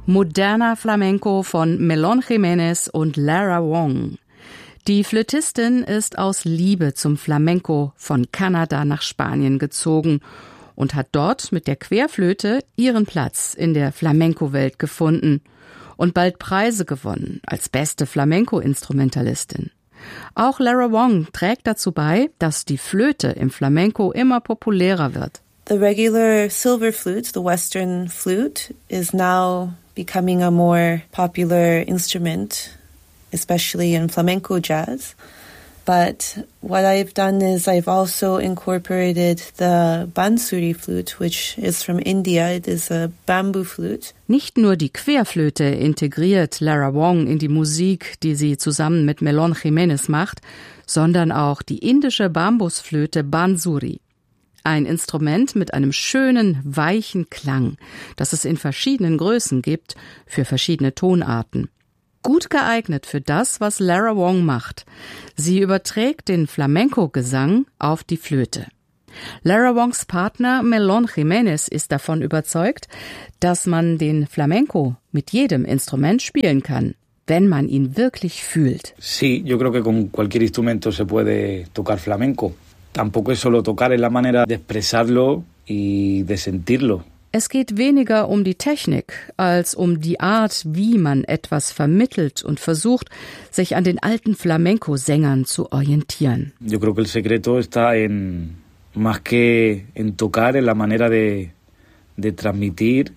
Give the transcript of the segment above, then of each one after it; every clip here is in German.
Moderner Flamenco von Melón Jiménez und Lara Wong. Die Flötistin ist aus Liebe zum Flamenco von Kanada nach Spanien gezogen und hat dort mit der Querflöte ihren Platz in der Flamenco-Welt gefunden und bald Preise gewonnen als beste Flamenco-Instrumentalistin. Auch Lara Wong trägt dazu bei, dass die Flöte im Flamenco immer populärer wird. The regular silver flute, the Western flute, is now becoming a more popular instrument, especially in flamenco jazz. But what I've done is I've also incorporated the Bansuri flute, which is from India. It is a bamboo flute. Nicht nur die Querflöte integriert Lara Wong in die Musik, die sie zusammen mit Melón Jiménez macht, sondern auch die indische Bambusflöte Bansuri. Ein Instrument mit einem schönen, weichen Klang, das es in verschiedenen Größen gibt, für verschiedene Tonarten. Gut geeignet für das, was Lara Wong macht. Sie überträgt den Flamenco-Gesang auf die Flöte. Lara Wongs Partner Melón Jiménez ist davon überzeugt, dass man den Flamenco mit jedem Instrument spielen kann, wenn man ihn wirklich fühlt. Sí, yo creo que con cualquier instrumento se puede tocar flamenco. Tampoco es solo tocar, es la manera de expresarlo y de sentirlo. Es geht weniger um die Technik, als um die Art, wie man etwas vermittelt und versucht, sich an den alten Flamenco-Sängern zu orientieren. Yo creo que el secreto está en, más que en tocar, en la manera de transmitir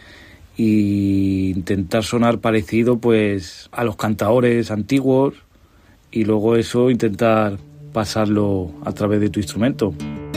y intentar sonar parecido pues a los cantadores antiguos y luego eso intentar pasarlo a través de tu instrumento.